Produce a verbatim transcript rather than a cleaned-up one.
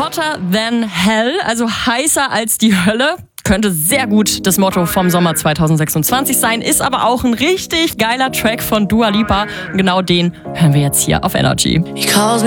Hotter than hell, also heißer als die Hölle. Könnte sehr gut das Motto vom Sommer zwanzig sechsundzwanzig sein, ist aber auch ein richtig geiler Track von Dua Lipa. Und genau den hören wir jetzt hier auf Energy.